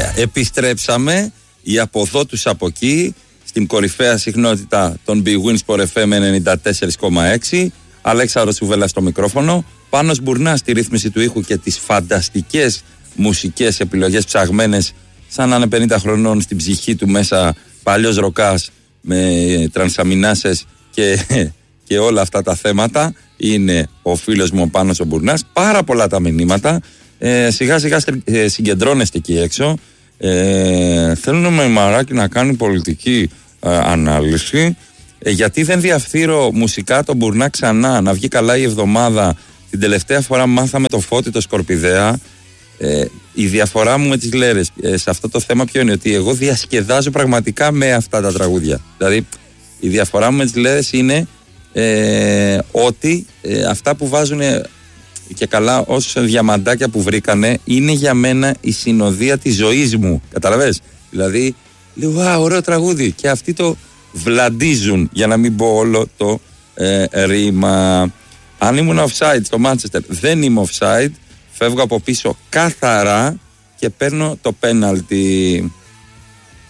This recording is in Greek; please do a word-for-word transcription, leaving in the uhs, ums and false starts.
Yeah, επιστρέψαμε οι από εδώ τους από εκεί στην κορυφαία συχνότητα των Big Win Sport εφ εμ ενενήντα τέσσερα κόμμα έξι. Αλέξανδρος Σουβέλλας στο μικρόφωνο, Πάνος Μπουρνάς στη ρύθμιση του ήχου και τις φανταστικές μουσικές επιλογές ψαγμένες σαν να είναι πενήντα χρονών στην ψυχή του μέσα, παλιός ροκάς με τρανσαμινάσες και, και όλα αυτά τα θέματα. Είναι ο φίλος μου ο Πάνος ο Μπουρνάς. Πάρα πολλά τα μηνύματα. Ε, σιγά σιγά ε, συγκεντρώνεστε εκεί έξω. Ε, θέλω με Μαράκι να κάνει πολιτική ε, ανάλυση. Ε, γιατί δεν διαφθείρω μουσικά τον Μπουρνά ξανά, να βγει καλά η εβδομάδα. Την τελευταία φορά μάθαμε το Φώτη το Σκορπιδέα. Ε, η διαφορά μου με τις Λέρες ε, σε αυτό το θέμα ποιο είναι? Ότι εγώ διασκεδάζω πραγματικά με αυτά τα τραγούδια. Δηλαδή η διαφορά μου με τις Λέρες είναι ε, ότι ε, αυτά που βάζουν και καλά ως διαμαντάκια που βρήκανε είναι για μένα η συνοδεία της ζωής μου. Καταλαβες? Δηλαδή λέω α, ωραίο τραγούδι, και αυτοί το βλαντίζουν, για να μην πω όλο το ε, ρήμα. Αν ήμουν offside στο Manchester, δεν είμαι offside, φεύγω από πίσω καθαρά και παίρνω το πέναλτι.